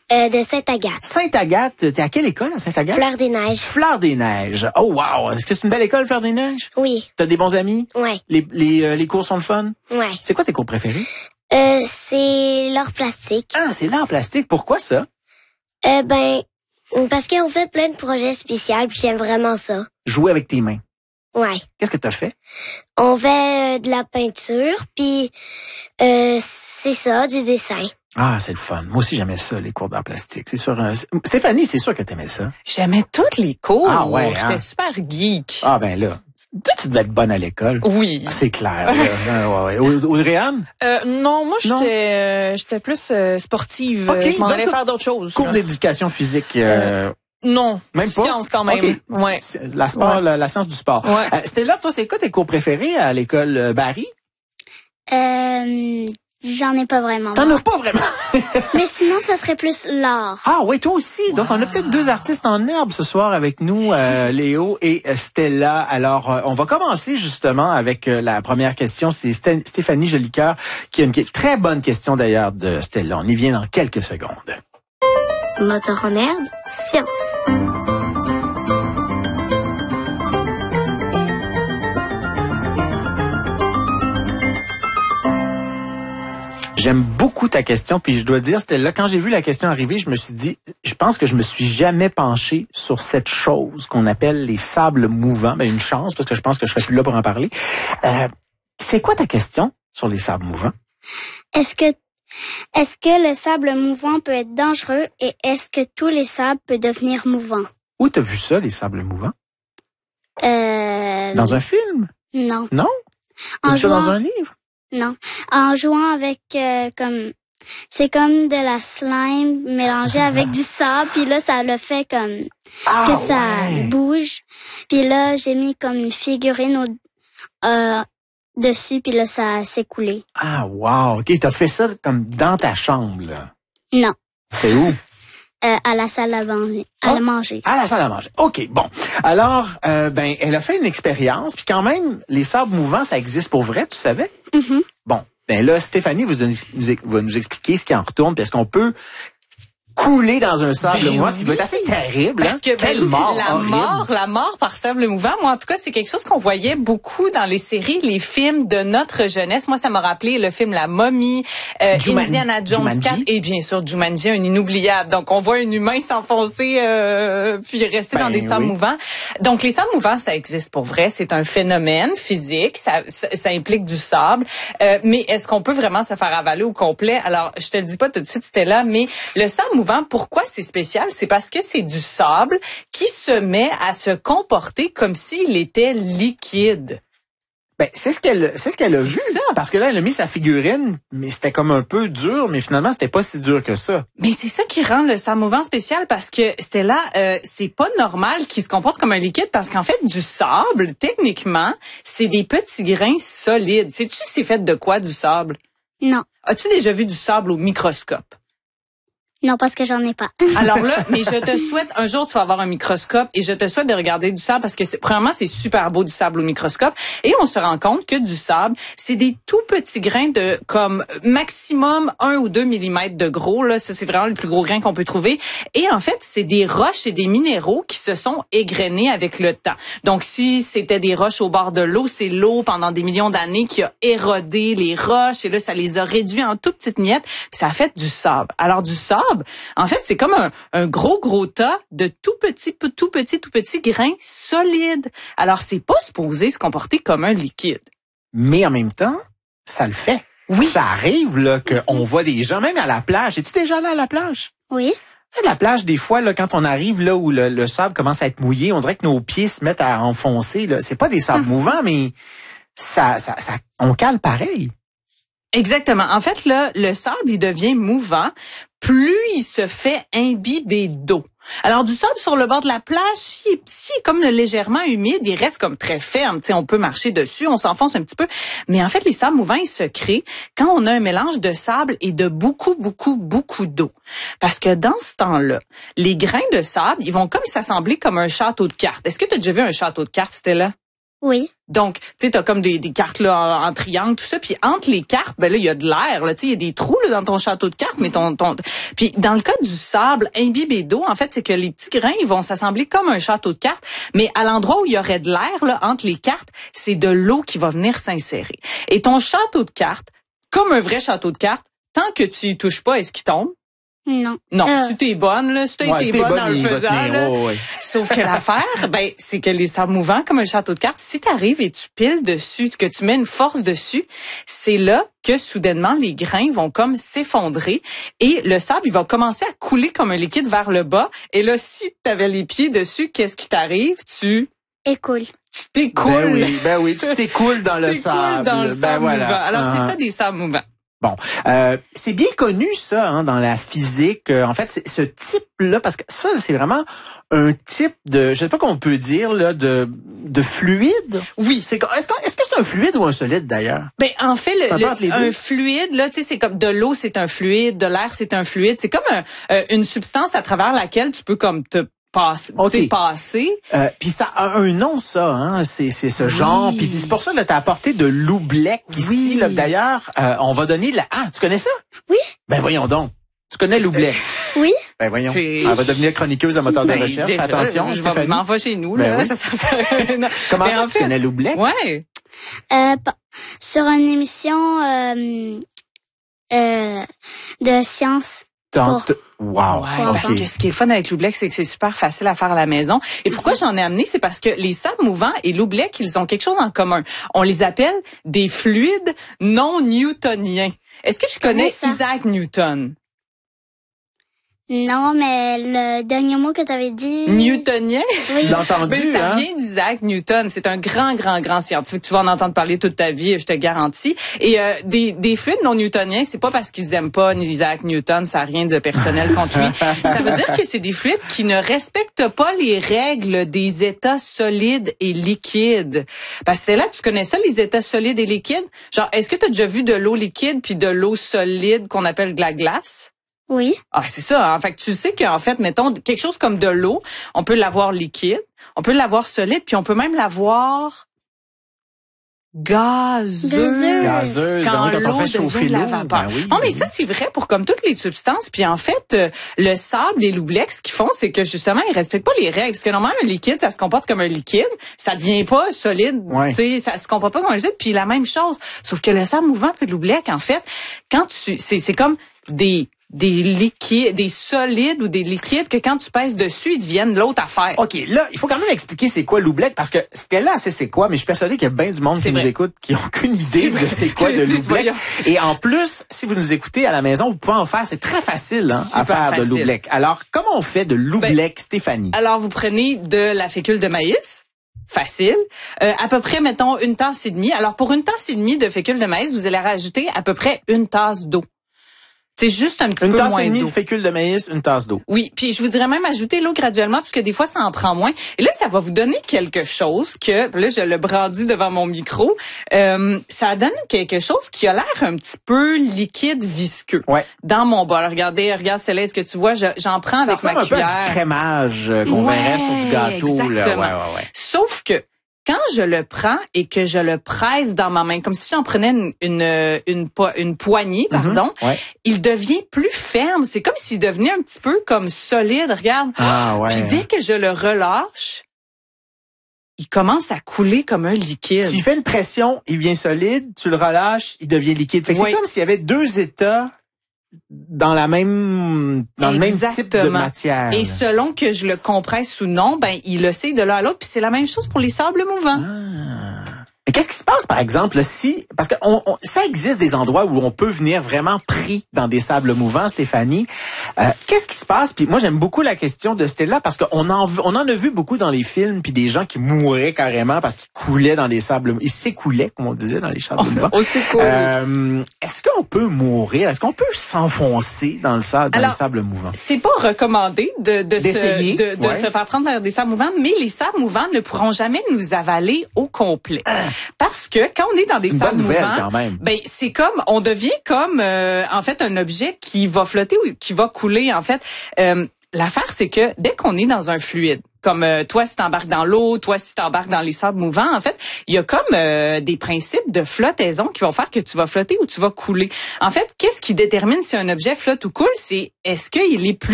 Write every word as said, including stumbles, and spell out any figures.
Euh, de Sainte-Agathe. Sainte-Agathe, t'es à quelle école à Sainte-Agathe? Fleur des Neiges. Fleur des Neiges. Oh wow! Est-ce que c'est une belle école, Fleur des Neiges? Oui. T'as des bons amis? Ouais. Les, les, euh, les cours sont le fun? Ouais. C'est quoi tes cours préférés? Euh, c'est l'art plastique. Ah, c'est l'art plastique. Pourquoi ça? Euh, ben, parce qu'on fait plein de projets spéciaux, puis j'aime vraiment ça. Jouer avec tes mains. Ouais. Qu'est-ce que t'as fait? On fait euh, de la peinture, puis euh, c'est ça, du dessin. Ah, c'est le fun. Moi aussi, j'aimais ça, les cours d'art plastique. C'est sûr. Euh, Stéphanie, c'est sûr que t'aimais ça. J'aimais tous les cours. Ah ouais, J'étais hein? super geek. Ah ben là, toi, tu devais être bonne à l'école. Oui. Ah, c'est clair. Là. Ah, ouais, ouais. Aud- Audrey-Anne? Euh, non, moi Non. j'étais euh, j'étais plus euh, sportive. Ok, Euh, je m'en donc allais ça- faire d'autres choses. Cours là. d'éducation physique. Euh, Non, même pas? science quand même. Ok. Ouais. C'est- La sport, Ouais. la, la science du sport. Ouais. Euh, Stella, toi, c'est quoi tes cours préférés à l'école euh, Barry? Euh, j'en ai pas vraiment. T'en as pas vraiment. Mais sinon, ça serait plus l'art. Ah oui, toi aussi. Donc, on a peut-être deux artistes en herbe ce soir avec nous, euh, Léo et euh, Stella. Alors, euh, on va commencer justement avec euh, la première question. C'est Sté- Stéphanie Jolicoeur qui a une que- très bonne question d'ailleurs de Stella. On y vient dans quelques secondes. Moteur en herbe, science. J'aime beaucoup ta question, puis je dois dire, Stella, quand j'ai vu la question arriver, je me suis dit, je pense que je me suis jamais penché sur cette chose qu'on appelle les sables mouvants. Ben, une chance, parce que je pense que je serais plus là pour en parler. Euh, c'est quoi ta question sur les sables mouvants? Est-ce que est-ce que le sable mouvant peut être dangereux et est-ce que tous les sables peuvent devenir mouvants? Où t'as vu ça, les sables mouvants? Euh, Dans un film? non. Non? T'as En vu ça jouant, dans un livre? non. En jouant avec euh, comme c'est comme de la slime mélangée avec du sable, puis là ça le fait comme Ah, que ça ouais. bouge. Puis là j'ai mis comme une figurine au, euh, dessus, puis là ça s'est coulé. Ah, wow. OK, t'as fait ça comme dans ta chambre, là. Non. C'est où? Euh, à la salle à manger. À Oh. la manger. À la salle à manger. OK, bon. Alors, euh, ben, elle a fait une expérience, puis quand même, les sables mouvants, ça existe pour vrai, tu savais? Mhm. Bon, ben là, Stéphanie vous nous, va nous expliquer ce qui en retourne, puis est-ce qu'on peut couler dans un sable Ben mouvant, ce qui doit être assez terrible. Parce hein? que Quelle ben, mort la horrible. mort, la mort par sable mouvant, moi en tout cas, c'est quelque chose qu'on voyait beaucoup dans les séries, les films de notre jeunesse. Moi, ça m'a rappelé le film La Momie, euh, Juman- Indiana Jones Jumanji. quatre et bien sûr Jumanji, un inoubliable. Donc on voit un humain s'enfoncer euh, puis rester Ben dans des sables oui. mouvants. Donc les sables mouvants, ça existe pour vrai. C'est un phénomène physique. Ça, ça, ça implique du sable. Euh, mais est-ce qu'on peut vraiment se faire avaler au complet? Alors, je te le dis pas tout de suite, c'était là, mais le sable mouvant, pourquoi c'est spécial? C'est parce que c'est du sable qui se met à se comporter comme s'il était liquide. Ben, c'est ce qu'elle, c'est ce qu'elle a C'est vu. ça. Parce que là, elle a mis sa figurine, mais c'était comme un peu dur, mais finalement, c'était pas si dur que ça. Mais c'est ça qui rend le sable mouvant spécial parce que c'était là, euh, c'est pas normal qu'il se comporte comme un liquide parce qu'en fait, du sable, techniquement, c'est des petits grains solides. Sais-tu c'est fait de quoi, du sable? Non. As-tu déjà vu du sable au microscope? Non, parce que j'en ai pas. Alors là, mais je te souhaite, un jour tu vas avoir un microscope et je te souhaite de regarder du sable parce que c'est, premièrement, c'est super beau du sable au microscope et on se rend compte que du sable, c'est des tout petits grains de comme maximum un ou deux millimètres de gros, là. Ça, c'est vraiment le plus gros grain qu'on peut trouver. Et en fait, c'est des roches et des minéraux qui se sont égrenés avec le temps. Donc, si c'était des roches au bord de l'eau, c'est l'eau pendant des millions d'années qui a érodé les roches et là, ça les a réduits en tout petites miettes puis ça a fait du sable. Alors, du sable, en fait, c'est comme un, un gros, gros tas de tout petits, tout petits, tout petits grains solides. Alors, c'est pas supposé se comporter comme un liquide. Mais en même temps, ça le fait. Oui. Ça arrive, là, qu'on voit des gens, même à la plage. Es-tu déjà allé à la plage? Oui. Tu sais, la plage, des fois, là, quand on arrive là où le, le sable commence à être mouillé, on dirait que nos pieds se mettent à enfoncer, là. C'est pas des sables mouvants, mais ça, ça, ça, on cale pareil. Exactement. En fait, là, le sable, il devient mouvant plus il se fait imbiber d'eau. Alors, du sable sur le bord de la plage, s'il est, s'il est comme légèrement humide, il reste comme très ferme. Tu sais, on peut marcher dessus, on s'enfonce un petit peu. Mais en fait, les sables mouvants, ils se créent quand on a un mélange de sable et de beaucoup, beaucoup, beaucoup d'eau. Parce que dans ce temps-là, les grains de sable, ils vont comme s'assembler comme un château de cartes. Est-ce que tu as déjà vu un château de cartes, Stella? Oui. Donc, tu sais, t'as comme des, des cartes là en, en triangle, tout ça, puis entre les cartes, ben là, il y a de l'air, là, tu sais, il y a des trous là, dans ton château de cartes, mais ton, ton, puis dans le cas du sable imbibé d'eau, en fait, c'est que les petits grains, ils vont s'assembler comme un château de cartes, mais à l'endroit où il y aurait de l'air là entre les cartes, c'est de l'eau qui va venir s'insérer. Et ton château de cartes, comme un vrai château de cartes, tant que tu y touches pas, est-ce qu'il tombe? Non. Non, Euh. si t'es bonne, là, si t'as Ouais, été si t'es bonne bonne, dans le il va faisant, tenir, là. ouais, ouais. Sauf que l'affaire, ben, c'est que les sables mouvants, comme un château de cartes, si t'arrives et tu piles dessus, que tu mets une force dessus, c'est là que soudainement les grains vont comme s'effondrer et le sable, il va commencer à couler comme un liquide vers le bas. Et là, si t'avais les pieds dessus, qu'est-ce qui t'arrive? Tu... Écoule. Tu t'écoules. Ben oui, ben oui, tu t'écoules dans Tu le t'écoules sable. dans le Ben sable voilà. mouvant. Alors, Uh-huh. c'est ça des sables mouvants. Bon, euh, c'est bien connu ça hein, dans la physique. Euh, en fait, c'est ce type-là, parce que ça, c'est vraiment un type de, je sais pas qu'on peut dire là, de de fluide. Oui. C'est est-ce que est-ce que c'est un fluide ou un solide d'ailleurs? Ben en fait, le, C'est un peu le- entre les deux. un fluide là, tu sais, c'est comme de l'eau, c'est un fluide, de l'air, c'est un fluide. C'est comme un- euh, une substance à travers laquelle tu peux comme te passer, Ok. tu sais, passer. Euh, puis ça a un nom, ça, hein. C'est, c'est ce genre. Puis c'est pour ça que tu as apporté de l'oubleck ici. Oui. Là, d'ailleurs, euh, on va donner la. Ah, tu connais ça? Oui. Ben voyons donc. Tu connais l'oubleck? Oui. Ben voyons. C'est- Elle va devenir chroniqueuse à moteur de Ben, recherche. déjà, Attention, je vais Stéphanie. m'en vais chez nous Ben là, oui. ça s'appelle. Non. Comment Mais ça, en tu fait, connais l'oubleck? Ouais. Euh, pa- sur une émission euh, euh, de science. T'en- Pour- t- Wow. Ouais, OK. parce que ce qui est fun avec l'oubleck, c'est que c'est super facile à faire à la maison. Et pourquoi j'en ai amené, c'est parce que les sables mouvants et l'oubleck, ils ont quelque chose en commun. On les appelle des fluides non newtoniens. Est-ce que tu connais connais ça. Isaac Newton? Non, mais le dernier mot que tu avais dit. Newtonien? Oui. Tu l'as entendu, Mais ça hein? vient d'Isaac Newton. C'est un grand, grand, grand scientifique. Tu vas en entendre parler toute ta vie, je te garantis. Et euh, des, des fluides non newtoniens, c'est pas parce qu'ils aiment pas Isaac Newton, ça n'a rien de personnel contre lui. Ça veut dire que c'est des fluides qui ne respectent pas les règles des états solides et liquides. Parce que c'est là, tu connais ça, les états solides et liquides? Genre, est-ce que tu as déjà vu de l'eau liquide puis de l'eau solide qu'on appelle de la glace? Oui. Ah, c'est ça. En fait, tu sais qu'en fait, mettons, quelque chose comme de l'eau, on peut l'avoir liquide, on peut l'avoir solide, puis on peut même l'avoir gazeux. Gazeux. Gazeuse, Quand ben oui, quand on l'eau fait chauffer devient de la l'eau. vapeur. Ben oui, non, mais oui. ça, c'est vrai pour comme toutes les substances. Puis en fait, euh, le sable et l'oubleck, ce qu'ils font, c'est que justement, ils respectent pas les règles. Parce que normalement, un liquide, ça se comporte comme un liquide. Ça devient pas solide. Ouais. Tu sais, ça se comporte pas comme un liquide. Puis la même chose. Sauf que le sable mouvant et l'oubleck, en fait, quand tu, c'est, c'est comme des des liquides, des solides ou des liquides que quand tu pèses dessus, ils deviennent l'autre affaire. OK, là, il faut quand même expliquer c'est quoi l'oubleck, parce que c'était là, c'est c'est quoi, mais je suis persuadé qu'il y a bien du monde C'est qui vrai. nous écoute qui n'ont aucune idée de c'est quoi de Dis, l'oubleck. voyons. Et en plus, si vous nous écoutez à la maison, vous pouvez en faire. C'est très facile hein, à Super faire de facile. l'oubleck. Alors, comment on fait de l'oubleck, Stéphanie? Alors, vous prenez de la fécule de maïs. Facile. Euh, à peu près, mettons, une tasse et demie. Alors, pour une tasse et demie de fécule de maïs, vous allez rajouter à peu près une tasse d'eau. C'est juste un petit Une peu tasse moins et demie d'eau. de fécule de maïs, une tasse d'eau. Oui, puis je vous dirais même ajouter l'eau graduellement parce que des fois ça en prend moins. Et là ça va vous donner quelque chose que là je le brandis devant mon micro. Euh, ça donne quelque chose qui a l'air un petit peu liquide visqueux. Ouais. Dans mon bol. Regardez, regarde Céleste, est-ce que tu vois, je- j'en prends Ça avec ma ressemble un peu cuillère. à du crémage euh, qu'on Ouais, verrait sur du gâteau. Là. exactement. Ouais, ouais, ouais. Sauf que quand je le prends et que je le presse dans ma main, comme si j'en prenais une une une, po- une poignée, pardon, Mhm, ouais. il devient plus ferme. C'est comme s'il devenait un petit peu comme solide. Regarde. Ah ouais. Puis dès que je le relâche, il commence à couler comme un liquide. Tu lui fais une pression, il devient solide, tu le relâches, il devient liquide. Fait que Oui. c'est comme s'il y avait deux états dans la même dans le même type de Exactement. matière. Et selon que je le compresse ou non, ben il le sait de l'un à l'autre. Puis c'est la même chose pour les sables mouvants. Ah. Mais qu'est-ce qui se passe, par exemple, là, si... Parce que on, on- ça existe des endroits où on peut venir vraiment pris dans des sables mouvants, Stéphanie. Euh, qu'est-ce qui se passe? Puis moi, j'aime beaucoup la question de Stella parce qu'on en, on en a vu beaucoup dans les films, puis des gens qui mouraient carrément parce qu'ils coulaient dans des sables... Ils s'écoulaient, comme on disait, dans les sables mouvants. Oh, c'est cool. Euh, est-ce qu'on peut mourir? Est-ce qu'on peut s'enfoncer dans le sable, dans Alors, les sables mouvants? C'est pas recommandé de, de, D'essayer, se, de, de ouais. se faire prendre par des sables mouvants, mais les sables mouvants ne pourront jamais nous avaler au complet. Parce que quand on est dans des C'est une sables bonne nouvelle, mouvants, quand même. ben c'est comme on devient comme euh, en fait un objet qui va flotter ou qui va couler. En fait, euh, l'affaire c'est que dès qu'on est dans un fluide, Comme euh, toi si t'embarques dans l'eau, toi si t'embarques dans les sables mouvants, en fait, il y a comme euh, des principes de flottaison qui vont faire que tu vas flotter ou tu vas couler. En fait, qu'est-ce qui détermine si un objet flotte ou coule, c'est est-ce qu'il est plus